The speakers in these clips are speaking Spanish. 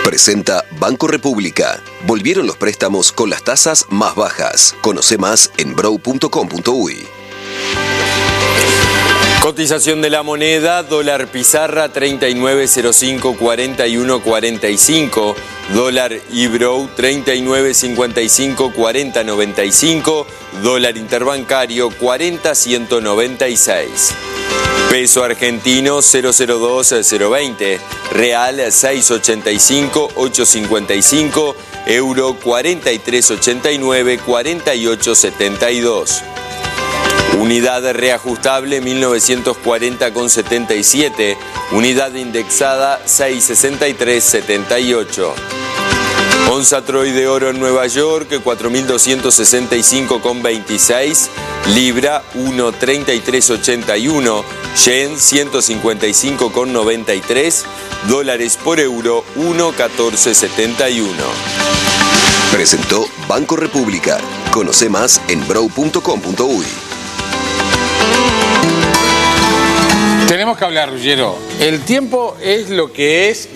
Presenta Banco República. Volvieron los préstamos con las tasas más bajas. Conoce más en brow.com.uy. Cotización de la moneda, dólar pizarra 39.054145, dólar Ibrow 39.554095, dólar interbancario 40.196. Peso argentino 002.020, real 6.85.855, euro 43.89, 48.72. Unidad reajustable 1940,77, unidad indexada 663,78. Onza Troy de oro en Nueva York 4.265,26, libra 1.3381, yen 155,93, dólares por euro 1.1471. Presentó Banco República. Conoce más en brow.com.uy. Tenemos que hablar, Ruggiero. El tiempo es lo que es,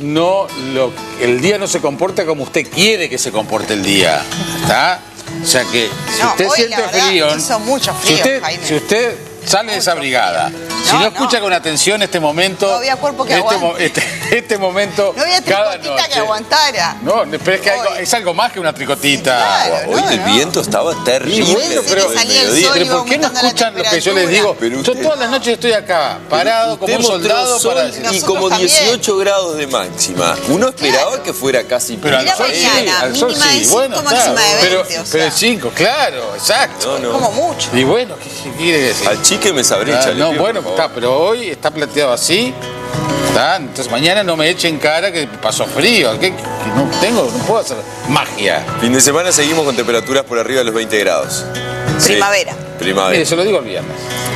el día no se comporta como usted quiere que se comporte el día. ¿Está? O sea que si usted siente frío, hizo mucho frío, si usted sale desabrigada, si no escucha con atención este momento, no había cuerpo que aguante. Este momento, no había tricotita que aguantara. No, pero es que es algo más que una tricotita. Claro, hoy el viento estaba terrible. Bueno, pero ¿por qué no escuchan lo que yo les digo? Yo todas las noches estoy acá, parado como un soldado para y como 18 grados de máxima. Uno esperaba que fuera casi. Pero al sol sí, al sol sí. Bueno, pero 5, claro, exacto. Como mucho. Y bueno, ¿qué quiere decir? Al chique me sabré echar. No, bueno, pero hoy está planteado así. Entonces mañana no me echen cara que pasó frío, que no puedo hacer magia. Fin de semana seguimos con temperaturas por arriba de los 20 grados. Primavera. Mire, se lo digo el viernes.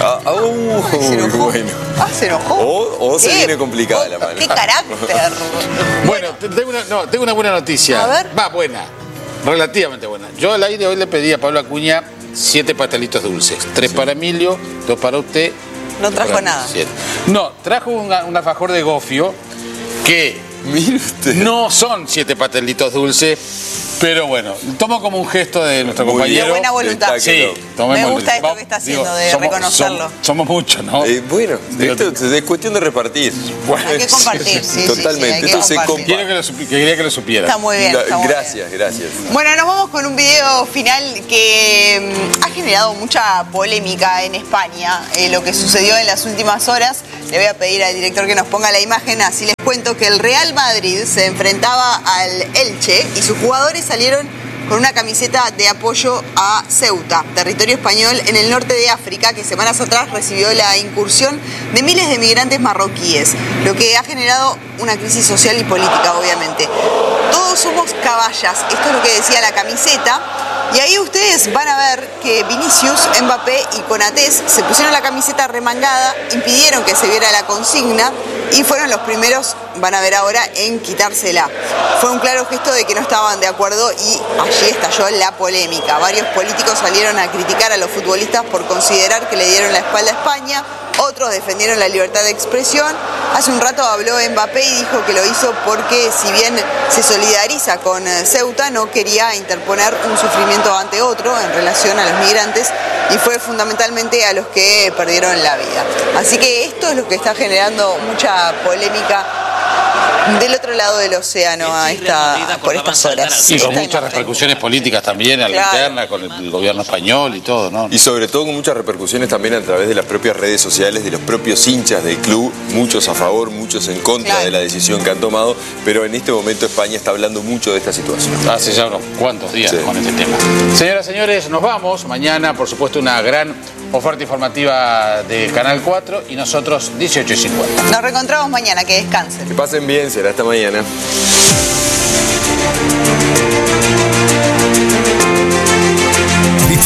Bueno. Se enojó. O se viene complicada la mano. ¡Qué carácter! Bueno, tengo una buena noticia. A ver. Buena. Relativamente buena. Yo al aire hoy le pedí a Pablo Acuña 7 pastelitos dulces. 3 para Emilio, 2 para usted. No trajo nada. 7. No, trajo un alfajor de gofio que mire usted, no son 7 pastelitos dulces, pero bueno, tomo como un gesto de nuestro compañero. De buena voluntad. Sí, me gusta esto que está haciendo, de reconocerlo. Somos muchos, ¿no? Bueno, esto es cuestión de repartir. Bueno, hay que compartir, sí. Totalmente. Sí, Entonces, quería que lo supiera. Está muy bien. Gracias. Bueno, nos vamos con un video final que ha generado mucha polémica en España. Lo que sucedió en las últimas horas. Le voy a pedir al director que nos ponga la imagen, así les cuento que el Real Madrid se enfrentaba al Elche y sus jugadores salieron con una camiseta de apoyo a Ceuta, territorio español en el norte de África, que semanas atrás recibió la incursión de miles de migrantes marroquíes, lo que ha generado una crisis social y política, obviamente. Todos somos caballas, esto es lo que decía la camiseta. Y ahí ustedes van a ver que Vinicius, Mbappé y Konatés se pusieron la camiseta remangada, impidieron que se viera la consigna y fueron los primeros, van a ver ahora, en quitársela. Fue un claro gesto de que no estaban de acuerdo y allí estalló la polémica. Varios políticos salieron a criticar a los futbolistas por considerar que le dieron la espalda a España. Otros defendieron la libertad de expresión. Hace un rato habló Mbappé y dijo que lo hizo porque, si bien se solidariza con Ceuta, no quería interponer un sufrimiento ante otro en relación a los migrantes y fue fundamentalmente a los que perdieron la vida. Así que esto es lo que está generando mucha polémica del otro lado del océano por estas horas. Y con muchas repercusiones políticas también a la interna, con el gobierno español y todo, ¿no? Y sobre todo con muchas repercusiones también a través de las propias redes sociales, de los propios hinchas del club, muchos a favor, muchos en contra de la decisión que han tomado, pero en este momento España está hablando mucho de esta situación. Hace ya unos cuantos días con este tema. Señoras y señores, nos vamos. Mañana, por supuesto, una gran oferta informativa de Canal 4 y nosotros 18:50. Nos reencontramos mañana, que descansen. Que pasen bien, será hasta mañana.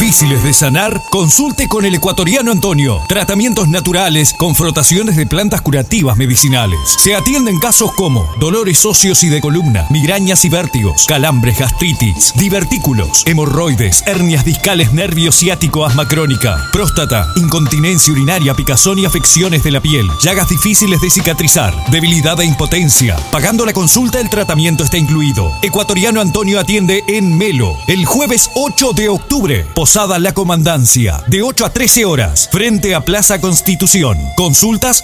difíciles de sanar? Consulte con el ecuatoriano Antonio. Tratamientos naturales con frotaciones de plantas curativas medicinales. Se atienden casos como dolores óseos y de columna, migrañas y vértigos, calambres, gastritis, divertículos, hemorroides, hernias discales, nervio ciático, asma crónica, próstata, incontinencia urinaria, picazón y afecciones de la piel, llagas difíciles de cicatrizar, debilidad e impotencia. Pagando la consulta, el tratamiento está incluido. Ecuatoriano Antonio atiende en Melo el jueves 8 de octubre. Posada La Comandancia, de 8 a 13 horas, frente a Plaza Constitución. Consultas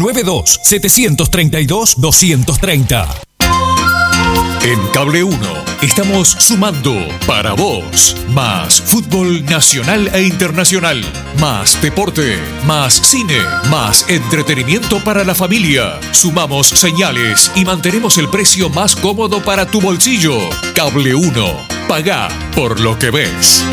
092-732-230. En Cable 1 estamos sumando para vos más fútbol nacional e internacional, más deporte, más cine, más entretenimiento para la familia. Sumamos señales y mantenemos el precio más cómodo para tu bolsillo. Cable 1, pagá por lo que ves.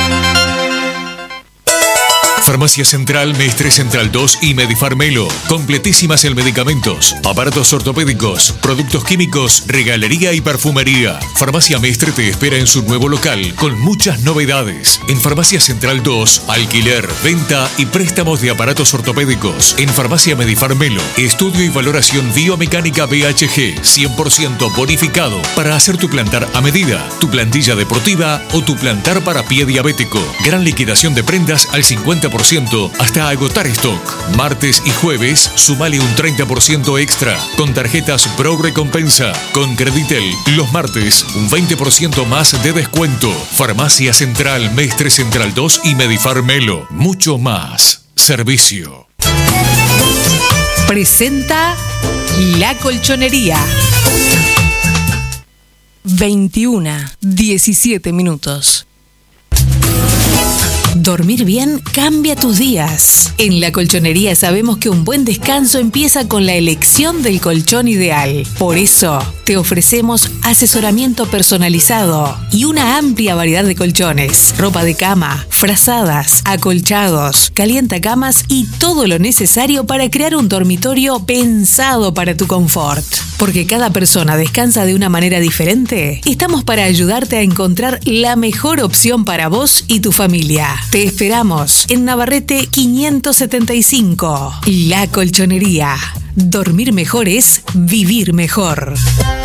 Farmacia Central, Mestre Central 2 y Medifarmelo. Completísimas en medicamentos, aparatos ortopédicos, productos químicos, regalería y perfumería. Farmacia Mestre te espera en su nuevo local con muchas novedades. En Farmacia Central 2, alquiler, venta y préstamos de aparatos ortopédicos. En Farmacia Medifarmelo, estudio y valoración biomecánica BHG 100% bonificado para hacer tu plantar a medida, tu plantilla deportiva o tu plantar para pie diabético. Gran liquidación de prendas al 50% hasta agotar stock. Martes y jueves, sumale un 30% extra con tarjetas Pro Recompensa. Con Creditel, los martes, un 20% más de descuento. Farmacia Central, Mestre Central 2 y Medifarmelo. Mucho más servicio. Presenta La Colchonería. 21:17 minutos. Dormir bien cambia tus días. En La Colchonería sabemos que un buen descanso empieza con la elección del colchón ideal. Por eso, te ofrecemos asesoramiento personalizado y una amplia variedad de colchones, ropa de cama, frazadas, acolchados, calientacamas y todo lo necesario para crear un dormitorio pensado para tu confort. Porque cada persona descansa de una manera diferente, estamos para ayudarte a encontrar la mejor opción para vos y tu familia. Te esperamos en Navarrete 575. La Colchonería. Dormir mejor es vivir mejor.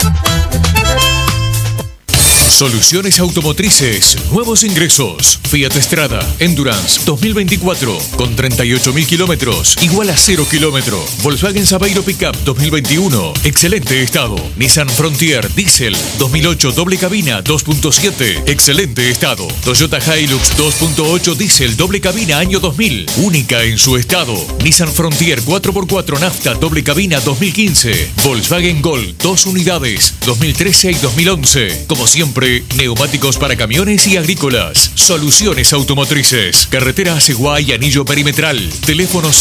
Soluciones Automotrices, nuevos ingresos. Fiat Strada, Endurance 2024, con 38.000 kilómetros, igual a 0 kilómetro. Volkswagen Saveiro Pickup 2021, excelente estado. Nissan Frontier Diesel 2008, doble cabina 2.7, excelente estado. Toyota Hilux 2.8 Diesel, doble cabina año 2000, única en su estado. Nissan Frontier 4x4 nafta, doble cabina 2015. Volkswagen Gol, 2 unidades, 2013 y 2011. Como siempre, neumáticos para camiones y agrícolas. Soluciones Automotrices. Carretera Aceguay, Anillo Perimetral. Teléfono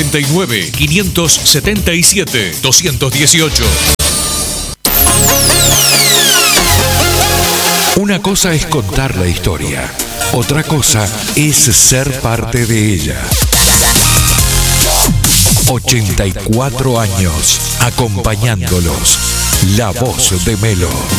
099-577-218. Una cosa es contar la historia. Otra cosa es ser parte de ella. 84 años acompañándolos. La voz de Melo.